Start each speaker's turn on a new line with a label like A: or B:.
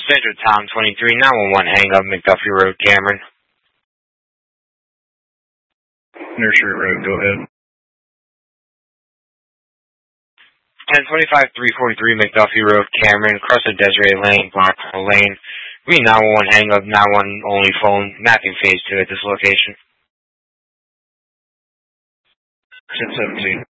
A: Scheduled Tom 23, 911, hang up, McDuffie Road, Cameron.
B: Nursery Road, go ahead.
A: 1025, 343, McDuffie Road, Cameron, across the Desiree Lane, Blackwell Lane. We 911, hang up, 911, only phone, mapping phase 2 at this location.
B: 1017.